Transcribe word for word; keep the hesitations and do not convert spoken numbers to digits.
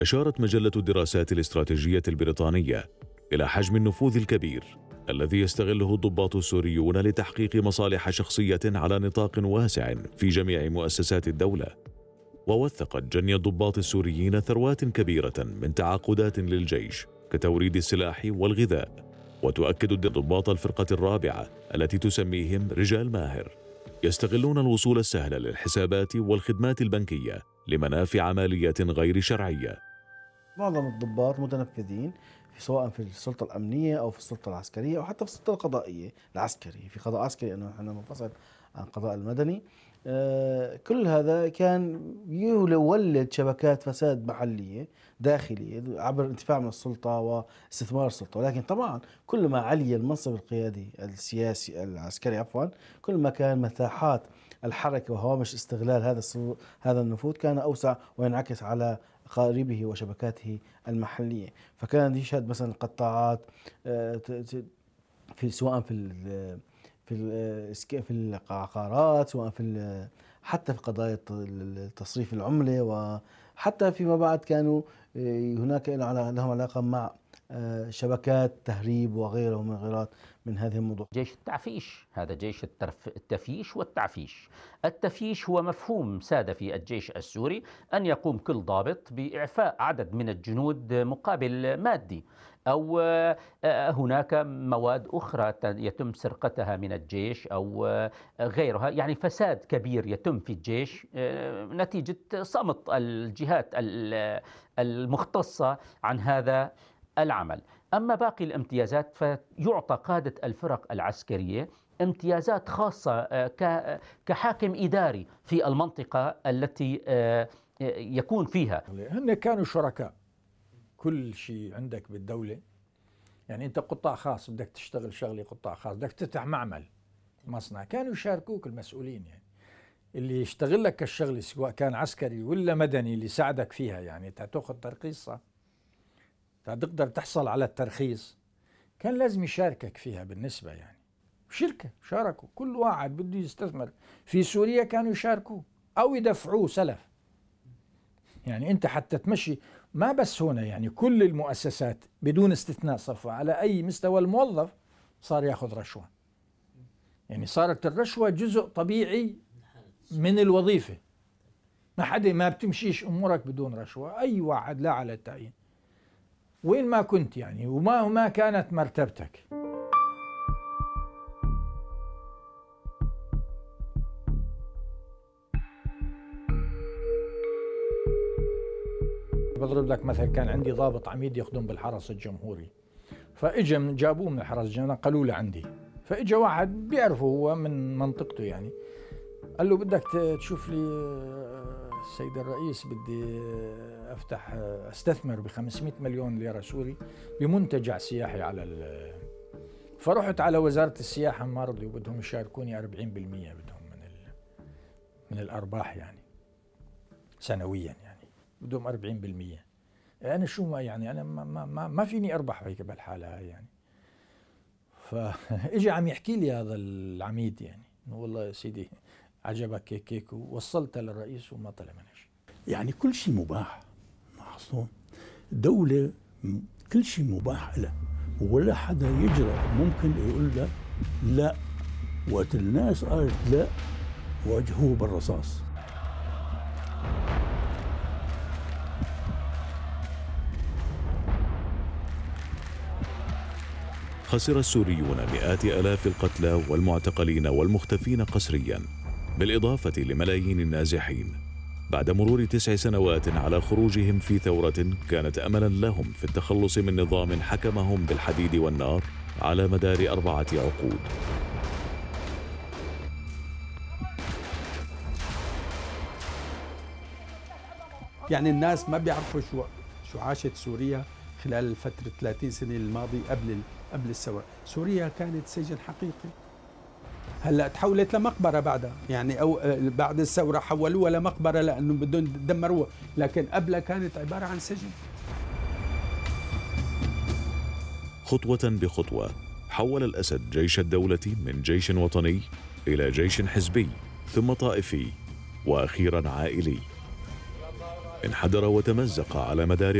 أشارت مجلة الدراسات الاستراتيجية البريطانية إلى حجم النفوذ الكبير الذي يستغله الضباط السوريون لتحقيق مصالح شخصية على نطاق واسع في جميع مؤسسات الدولة. ووثقت جني الضباط السوريين ثروات كبيرة من تعاقدات للجيش كتوريد السلاح والغذاء. وتؤكد ضباط الفرقة الرابعة التي تسميهم رجال ماهر يستغلون الوصول السهل للحسابات والخدمات البنكية لمنافع مالية غير شرعية. معظم الضباط متنفذين في سواء في السلطة الأمنية أو في السلطة العسكرية أو حتى في السلطة القضائية العسكري، في قضاء عسكري أنه نحن منفصل عن القضاء المدني. آه كل هذا كان يولد شبكات فساد محلية داخلية عبر الانتفاع من السلطة واستثمار السلطة. ولكن طبعا كل ما علي المنصب القيادي السياسي العسكري عفوا كل ما كان مساحات الحركة وهوامش استغلال هذا هذا النفوذ كان أوسع وينعكس على قاربه وشبكاته المحلية. فكان يشهد مثلا قطاعات في سواء في في في العقارات، سواء في حتى في قضايا تصريف العملة، وحتى فيما بعد كانوا هناك لهم علاقة مع شبكات تهريب وغيره من غيرات من هذه الموضوع. جيش التعفيش، هذا جيش التفييش والتعفيش. التفييش هو مفهوم ساد في الجيش السوري أن يقوم كل ضابط بإعفاء عدد من الجنود مقابل مادي، أو هناك مواد أخرى يتم سرقتها من الجيش أو غيرها، يعني فساد كبير يتم في الجيش نتيجة صمت الجهات المختصة عن هذا العمل. أما باقي الامتيازات فيعطى قادة الفرق العسكرية امتيازات خاصة كحاكم إداري في المنطقة التي يكون فيها. هن كانوا شركاء، كل شيء عندك بالدولة، يعني أنت قطاع خاص بدك تشتغل شغلة قطاع خاص، بدك تفتح معمل مصنع، كانوا يشاركوك المسؤولين، يعني اللي يشتغل لك الشغلة سواء كان عسكري ولا مدني اللي يساعدك فيها، يعني تأخذ ترخيصها تقدر تحصل على الترخيص، كان لازم يشاركك فيها بالنسبة، يعني شركة شاركوا، كل واحد بده يستثمر في سوريا كانوا يشاركوا أو يدفعوه سلف. يعني أنت حتى تمشي ما بس هنا، يعني كل المؤسسات بدون استثناء صفة على أي مستوى الموظف صار يأخذ رشوة، يعني صارت الرشوة جزء طبيعي من الوظيفة، ما حدا ما بتمشيش أمورك بدون رشوة، أي واحد لا على التعيين وين ما كنت يعني وما ما كانت مرتبتك. بضرب لك مثل، كان عندي ضابط عميد يخدم بالحرس الجمهوري، فاجا جابوه من الحرس الجمهوري نقلوه لعندي، فاجا واحد بيعرفه هو من منطقته، يعني قال له بدك تشوف لي السيد الرئيس، بدي افتح استثمر ب خمسمئة مليون ليرة سوري بمنتجع سياحي على ال فرحت على وزارة السياحة ما رضوا، بدهم يشاركوني أربعين بالمئة بدهم من ال... من الأرباح يعني سنويا، يعني بدهم أربعين بالمئة. أنا شو ما يعني أنا ما ما ما فيني أربح هيك بالحالة هاي يعني. فإجا عم يحكي لي هذا العميد يعني والله يا سيدي عجبك هيك هيك، ووصلتها للرئيس وما طلع منها شيء. يعني كل شيء مباح محصون، دولة كل شيء مباح لها ولا حدا يجرأ ممكن يقول له لا، وقت الناس قالت لا واجهوه بالرصاص. خسر السوريون مئات آلاف القتلى والمعتقلين والمختفين قسريا، بالإضافة لملايين النازحين بعد مرور تسع سنوات على خروجهم في ثورة كانت أملا لهم في التخلص من نظام حكمهم بالحديد والنار على مدار أربعة عقود. يعني الناس ما بيعرفوا شو شو عاشت سوريا خلال فترة ثلاثين سنة الماضية قبل قبل الثورة. سوريا كانت سجن حقيقي، هلا تحولت لمقبرة بعدها، يعني او بعد الثورة حولوها لمقبرة لأنه بدهم يدمروها، لكن قبلها كانت عبارة عن سجن. خطوة بخطوة حول الأسد جيش الدولة من جيش وطني إلى جيش حزبي ثم طائفي وأخيرا عائلي. انحدر وتمزق على مدار